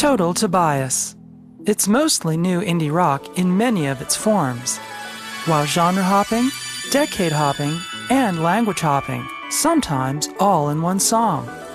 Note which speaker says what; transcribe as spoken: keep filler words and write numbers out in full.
Speaker 1: Total Tobias. It's mostly new indie rock in many of its forms, while genre hopping, decade hopping, and language hopping, sometimes all in one song.